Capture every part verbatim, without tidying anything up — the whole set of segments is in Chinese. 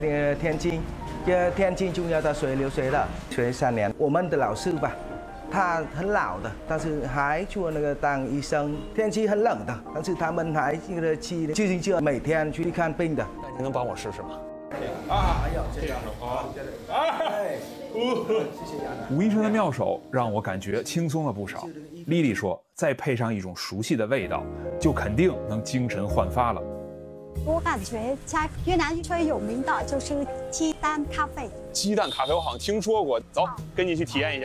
呃，天津，这天津重要的水流水的学三年，我们的老师吧。 他很老的，但是还做那个当医生。天气很冷的，但是他们还这个骑自行车，每天去看病的。 那您能帮我试试吗？ 啊，哎呦，这样好，哎，谢谢亚楠。 吴医生的妙手让我感觉轻松了不少。莉莉说，再配上一种熟悉的味道，就肯定能精神焕发了。 我感觉在越南最有名的就是鸡蛋咖啡。 鸡蛋咖啡我好像听说过，走，跟你去体验一下。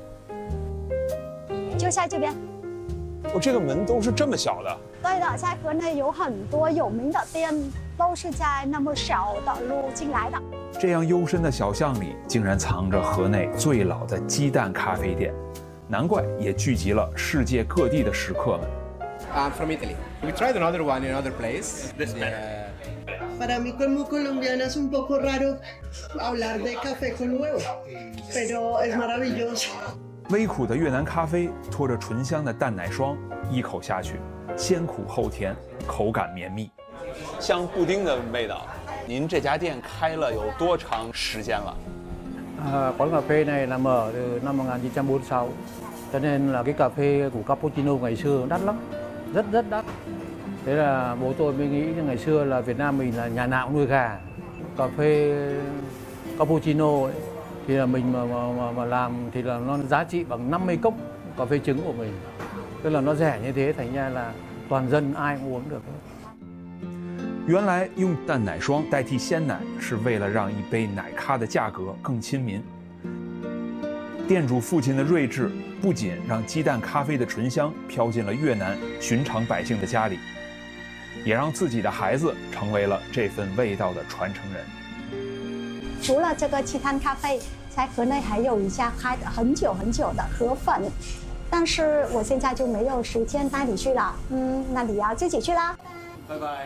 就在这边， 我、哦、这个门都是这么小的。 对的，在河内有很多有名的店，都是在那么小的路进来的。 这样幽深的小巷里，竟然藏着河内最老的鸡蛋咖啡店，难怪也聚集了世界各地的食客们。 I'm from Italy. We tried another one in another place. This yeah. Para mí como colombiana es un poco raro hablar de café con huevo, pero es maravilloso. 微苦的越南咖啡拖着醇香的蛋奶霜，一口下去，先苦后甜，口感绵密，像布丁的味道。您这家店开了有多长时间了？ À, quán cà phê này là mở từ năm một nghìn chín trăm bốn mươi sáu, cho nên là cái cà phê của cappuccino ngày xưa đắt lắm, rất rất đắt. Thế là bố tôi mới nghĩ ngày xưa là Việt Nam mình là nhà nào cũng nuôi gà, cà phê cappuccino ấy, thì là mình mà, mà, mà, mà làm thì là nó giá trị bằng năm mươi cốc cà phê trứng của mình, tức là nó rẻ như thế thành ra là toàn dân ai cũng uống được. 原来用蛋奶霜代替鲜奶，是为了让一杯奶咖的价格更亲民。店主父亲的睿智，不仅让鸡蛋咖啡的醇香飘进了越南寻常百姓的家里，也让自己的孩子成为了这份味道的传承人。 除了这个鸡蛋咖啡，在河内还有一家开了很久很久的河粉，但是我现在就没有时间带你去了。嗯，那你要自己去啦。 拜拜。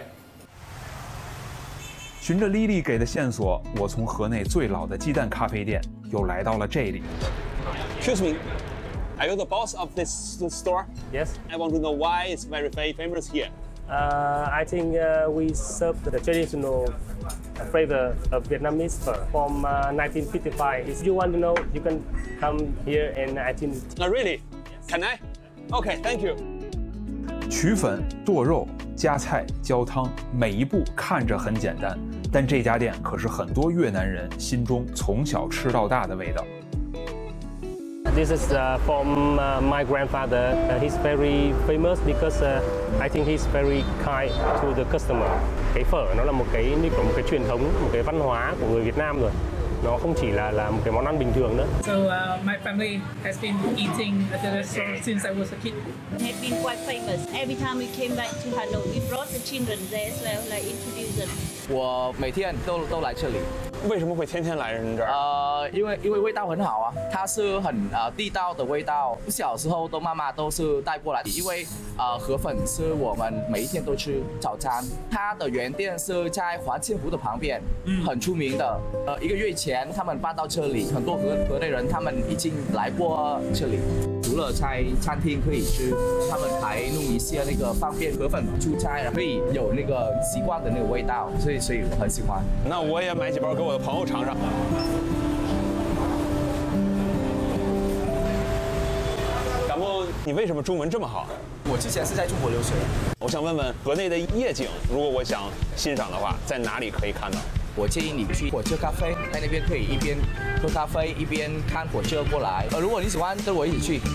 循着莉莉给的线索，我从河内最老的鸡蛋咖啡店又来到了这里。Excuse me, are you the boss of this store? Yes. I want to know why it's very famous here. Uh, I think uh, we serve the traditional flavor of Vietnamese pho from uh, nineteen fifty-five. If you want to know, you can come here and I think. Oh, really? Can I? Okay, thank you. 取粉、剁肉、加菜、浇汤，每一步看着很简单，但这家店可是很多越南人心中从小吃到大的味道。 This is uh, from uh, my grandfather. Uh, he's very famous because uh, I think he's very kind to the customer. Cái phở nó là một cái như kiểu một cái truyền thống, một cái văn hóa của người Việt Nam rồi. Nó không chỉ là là một cái món ăn bình thường nữa. So uh, my family has been eating at the restaurant since I was a kid. It had been quite famous. Every time we came back to Hanoi, we brought the children there as well, like introduce them. 我每天都都来这里。 为什么会天天来人这儿？ 呃，因为因为味道很好啊，它是很呃地道的味道。小时候都妈妈都是带过来，因为呃河粉是我们每一天都吃早餐。它的原店是在华庆湖的旁边，嗯，很出名的。呃，一个月前他们搬到这里，很多河河内人他们已经来过这里。除了在餐厅可以吃，他们还弄一些那个方便河粉出差，可以有那个习惯的那个味道，所以所以我很喜欢。 那我也买几包给我的朋友尝尝。感冒，你为什么中文这么好？ 我之前是在中国留学。 我想问问河内的夜景，如果我想欣赏的话，在哪里可以看到？ 我建议你去火车咖啡，在那边可以一边喝咖啡一边看火车过来。呃，如果你喜欢，跟我一起去。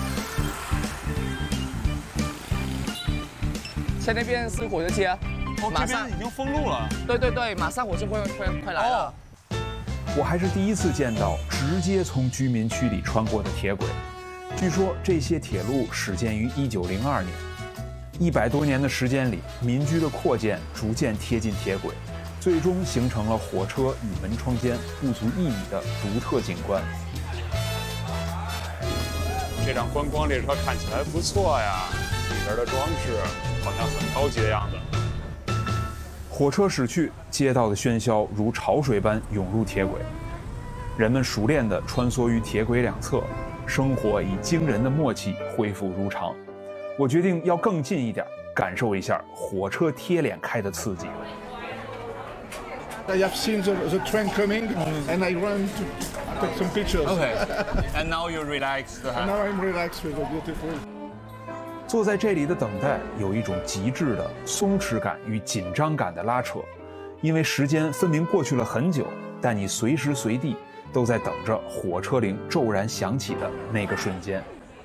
在那边是火车街， 哦，马上已经封路了。 对对对，马上火车会会快来了。 哦、我还是第一次见到直接从居民区里穿过的铁轨。据说这些铁路始建于一九零二年，一百多年的时间里，民居的扩建逐渐贴近铁轨。最终形成了火车与门窗间不足一米的独特景观。这辆观光列车看起来不错呀，里边的装饰好像很高级的样子。火车驶去，街道的喧嚣如潮水般涌入铁轨，人们熟练地穿梭于铁轨两侧，生活以惊人的默契恢复如常。我决定要更近一点，感受一下火车贴脸开的刺激。 I have seen the, the train coming, and I ran to take some pictures. Okay. And now you relax. And now I'm relaxed with the beautiful. 坐在这里的等待有一种极致的松弛感与紧张感的拉扯，因为时间分明过去了很久，但你随时随地都在等着火车铃骤然响起的那个瞬间。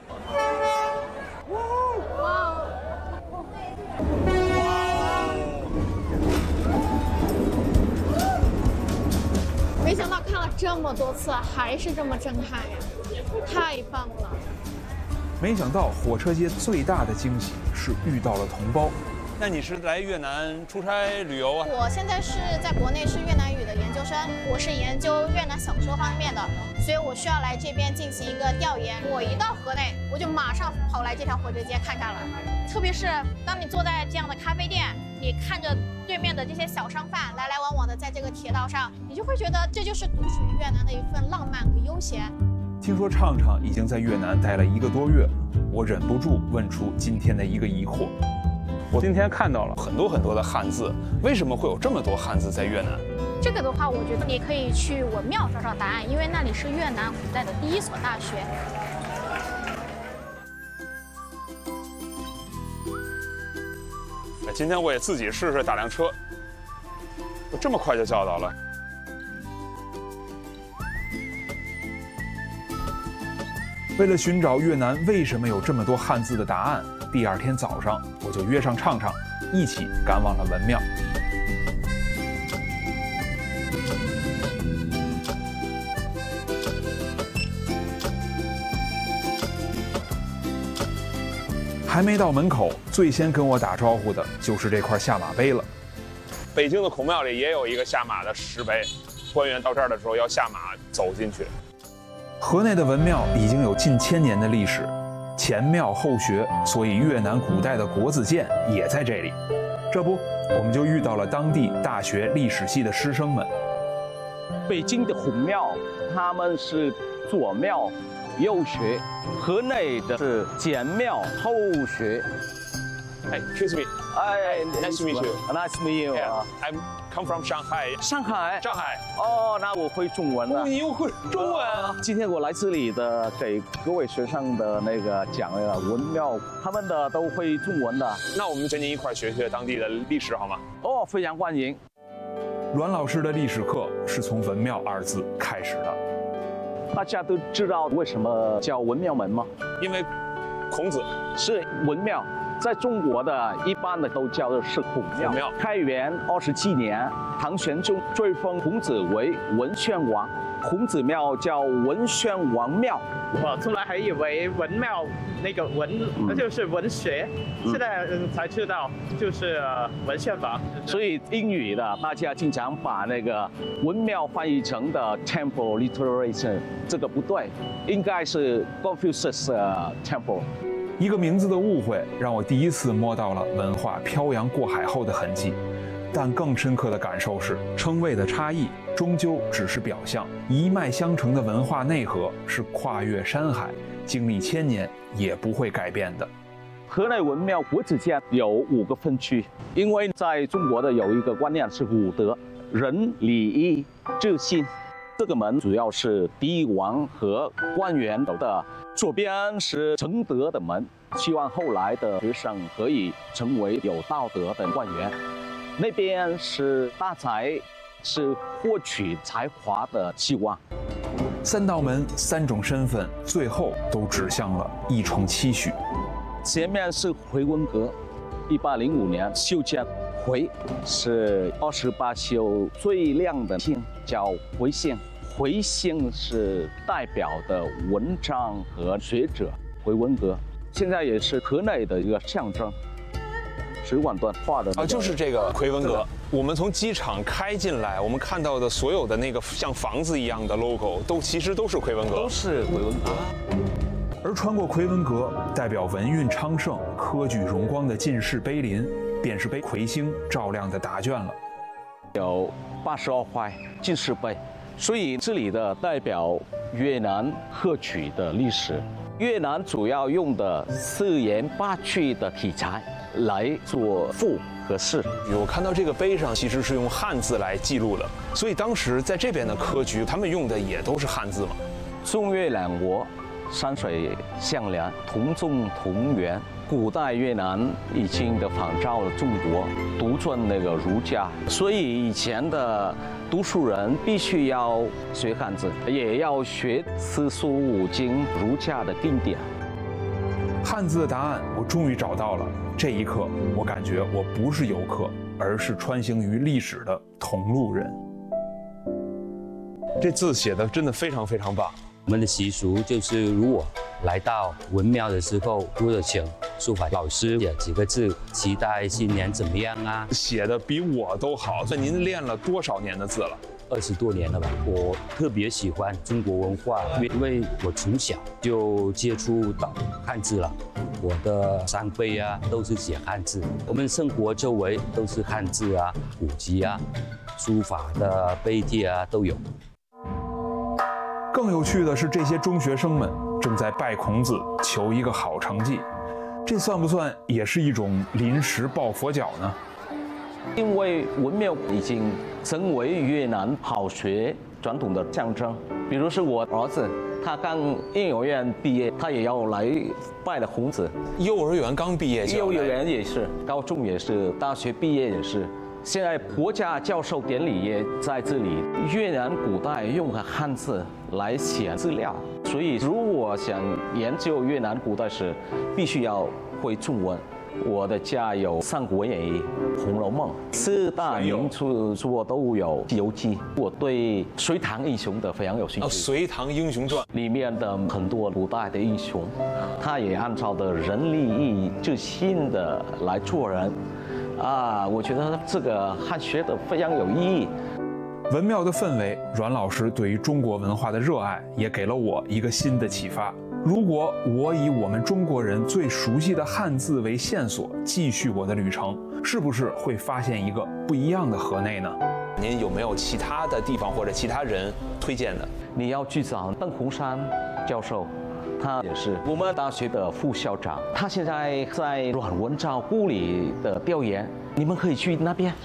没想到看了这么多次，还是这么震撼呀！太棒了。 没想到火车街最大的惊喜是遇到了同胞。那你是来越南出差旅游啊？ 我现在是在国内是越南语的研究生，我是研究越南小说方面的，所以我需要来这边进行一个调研。我一到河内，我就马上跑来这条火车街看看了。特别是当你坐在这样的咖啡店，你看着对面的这些小商贩来来往往的在这个铁道上，你就会觉得这就是独属于越南的一份浪漫和悠闲。 听说畅畅已经在越南待了一个多月了，我忍不住问出今天的一个疑惑。我今天看到了很多很多的汉字，为什么会有这么多汉字在越南？ 这个的话，我觉得你可以去文庙找找答案，因为那里是越南古代的第一所大学。 今天我也自己试试打辆车，我这么快就叫到了。为了寻找越南为什么有这么多汉字的答案，第二天早上我就约上畅畅，一起赶往了文庙。还没到门口，最先跟我打招呼的就是这块下马碑了。北京的孔庙里也有一个下马的石碑，官员到这儿的时候要下马走进去。河内的文庙已经有近千年的历史，前庙后学，所以越南古代的国子监也在这里。这不，我们就遇到了当地大学历史系的师生们。 北京的孔庙，他们是左庙右学，河内的是前庙后学。 Hey, excuse me. Hi, nice to meet you. Nice to meet you. Yeah, I come from Shanghai. 上海， 上海。 哦，那我会中文了。 你又会中文啊？ 今天我来这里的，给各位学生的那个讲那个文庙，他们的都会中文的。 那我们跟您一块学学当地的历史好吗？ 哦，非常欢迎。 阮老师的历史课是从文庙二字开始的。 大家都知道为什么叫文庙门吗？ 因为孔子是文庙。在中国的一般的都叫做是孔庙。开元二十七年，唐玄宗追封孔子为文宣王，孔子庙叫文宣王庙。 我从来还以为文庙那个文那就是文学，嗯、现在才知道就是文献房。 所以英语的大家经常把那个文庙翻译成的 temple literature， 这个不对，应该是 Confucius temple。 一个名字的误会，让我第一次摸到了文化漂洋过海后的痕迹。但更深刻的感受是，称谓的差异终究只是表象，一脉相承的文化内核是跨越山海，经历千年也不会改变的。 河内文庙国子监有五个分区，因为在中国的有一个观念是五德：仁、礼、义、智、信。这个门主要是帝王和官员的，左边是承德的门，希望后来的学生可以成为有道德的官员。那边是大才，是获取才华的希望。 三道门，三种身份，最后都指向了一重期许。 前面是回文阁，一八零五年修建。回是二十八宿最亮的星，叫回星。回星是代表的文章和学者。回文阁现在也是河内的一个象征。水管段画的、那个、 啊，就是这个回文阁。我们从机场开进来，我们看到的所有的那个像房子一样的 logo， 都其实都是回文阁， 都是回文阁。 而穿过回文阁，代表文运昌盛、科举荣光的进士碑林，便是被魁星照亮的答卷了。 有八十二块进士碑，所以这里的代表越南科举的历史。越南主要用的四言八句的题材来做赋合适。 我看到这个碑上其实是用汉字来记录的，所以当时在这边的科举，他们用的也都是汉字嘛。 中越两国山水相连，同宗同源。古代越南已经的仿照了中国，独尊那个儒家，所以以前的读书人必须要学汉字，也要学四书五经儒家的经典。 汉字的答案我终于找到了，这一刻我感觉我不是游客，而是穿行于历史的同路人。这字写的真的非常非常棒。 我们的习俗就是，如果来到文庙的时候，如果请书法老师写几个字，期待新年怎么样啊？ 写的比我都好。那您练了多少年的字了？ 二十多年了吧。我特别喜欢中国文化，因为我从小就接触到汉字了。我的上辈啊都是写汉字，我们生活周围都是汉字啊、古籍啊、书法的碑帖啊都有。 更有趣的是，这些中学生们正在拜孔子，求一个好成绩。这算不算也是一种临时抱佛脚呢？ 因为文庙已经成为越南好学传统的象征。比如是我儿子，他刚幼儿园毕业，他也要来拜了孔子。 幼儿园刚毕业就幼儿园也是，高中也是，大学毕业也是。现在国家教授典礼也在这里。越南古代用汉字来写资料，所以如果想研究越南古代史，必须要会中文。我的家有《三国演义》《红楼梦》，四大名著我都有《西游记》。我对隋唐英雄的非常有兴趣。 哦，《隋唐英雄传》 里面的很多古代的英雄，他也按照的仁义义智信的来做人。啊，我觉得这个汉学的非常有意义。 文庙的氛围，阮老师对于中国文化的热爱，也给了我一个新的启发。如果我以我们中国人最熟悉的汉字为线索，继续我的旅程，是不是会发现一个不一样的河内呢？您有没有其他的地方或者其他人推荐的？ 你要去找邓洪山教授。他也是我们大学的副校长，他现在在阮文昭故里的调研，你们可以去那边。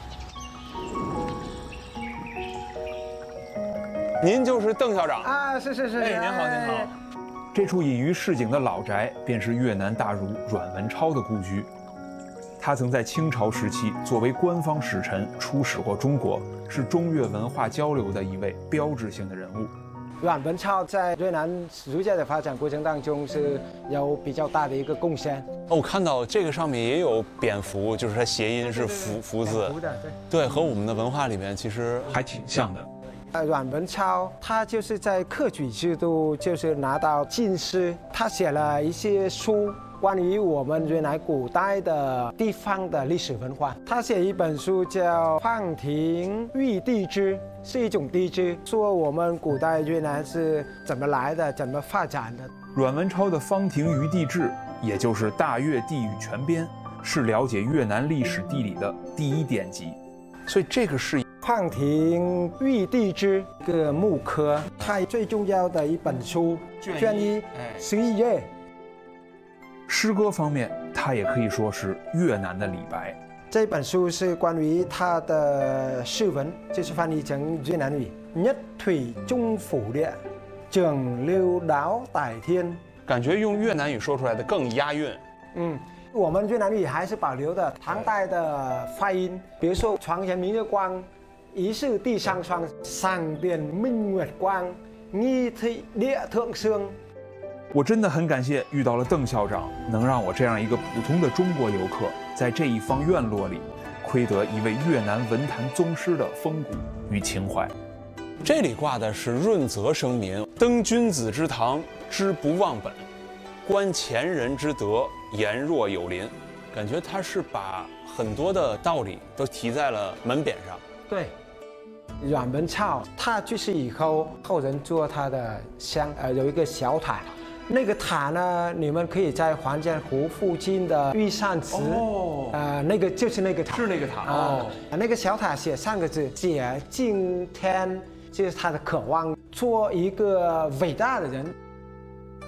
您就是邓校长啊？是是是。 哎，您好，您好。这处隐于市井的老宅，便是越南大儒阮文超的故居。他曾在清朝时期作为官方使臣出使过中国，是中越文化交流的一位标志性的人物。 阮文超在越南儒家的发展过程当中是有比较大的一个贡献。 哦，我看到这个上面也有蝙蝠，就是它谐音是福福字，对，和我们的文化里面其实还挺像的。 呃，阮文超他就是在科举制度就是拿到进士，他写了一些书。关于我们越南古代的地方的历史文化，他写一本书叫《放庭喻地支》，是一种地支，说我们古代越南是怎么来的，怎么发展的。 阮文超的《方庭喻地志》，也就是《大越地域全编》，是了解越南历史地理的第一典籍。所以这个是《 放庭喻地支》一个木刻，它最重要的一本书，卷一，十一页。 诗歌方面，他也可以说是越南的李白。 这本书是关于他的诗文，就是翻译成越南语。nhất thủy trung phủ địa, trường lưu đáo tại thiên。 感觉用越南语说出来的更押韵。 嗯，我们越南语还是保留的唐代的发音，比如说床前明月光，疑是地上霜，上殿明月光，nghi thị địa thượng sương。 我真的很感谢遇到了邓校长，能让我这样一个普通的中国游客，在这一方院落里，窥得一位越南文坛宗师的风骨与情怀。这里挂的是润泽生民，登君子之堂，知不忘本，观前人之德，言若有邻。感觉他是把很多的道理都题在了门匾上。 对。阮文超他去世以后，后人做他的像呃有一个小塔。那个塔呢，你们可以在黄建湖附近的玉山祠，哦，呃，那个就是那个塔， 是那个塔哦。 呃、那个小塔写三个字：解今天，就是他的渴望，做一个伟大的人。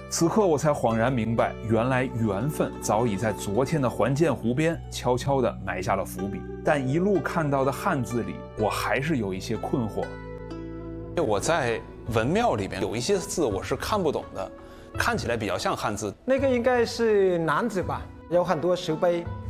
此刻我才恍然明白，原来缘分早已在昨天的还建湖边悄悄地埋下了伏笔。但一路看到的汉字里，我还是有一些困惑。 我在文庙里边有一些字我是看不懂的，看起来比较像汉字。 那个应该是男字吧，有很多石碑。